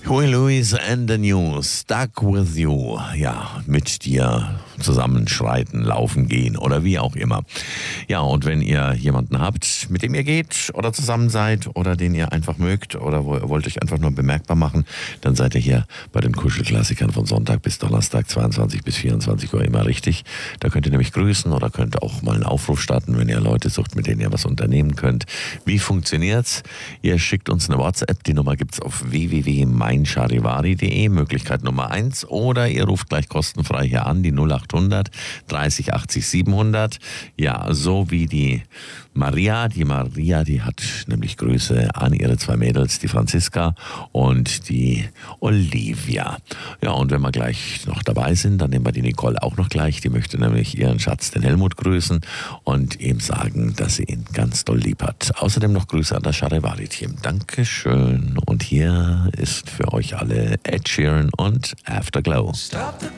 Huey Lewis and the News, Stuck with You. Ja, mit dir zusammenschreiten, laufen gehen oder wie auch immer. Ja, und wenn ihr jemanden habt, mit dem ihr geht oder zusammen seid oder den ihr einfach mögt oder wollt euch einfach nur bemerkbar machen, dann seid ihr hier bei den Kuschelklassikern von Sonntag bis Donnerstag, 22 bis 24 Uhr immer richtig. Da könnt ihr nämlich grüßen oder könnt auch mal einen Aufruf starten, wenn ihr Leute sucht, mit denen ihr was unternehmen könnt. Wie funktioniert's? Ihr schickt uns eine WhatsApp, die Nummer gibt's auf www.meincharivari.de, Möglichkeit Nummer 1, oder ihr ruft gleich kostenfrei hier an, die 0800 30 80 700. Ja, so wie die Maria. Die Maria, die hat nämlich Grüße an ihre zwei Mädels, die Franziska und die Olivia. Ja, und wenn wir gleich noch dabei sind, dann nehmen wir die Nicole auch noch gleich. Die möchte nämlich ihren Schatz, den Helmut, grüßen und ihm sagen, dass sie ihn ganz doll lieb hat. Außerdem noch Grüße an das Charivari-Team. Dankeschön. Und hier ist für euch alle Ed Sheeran und Afterglow. Stop the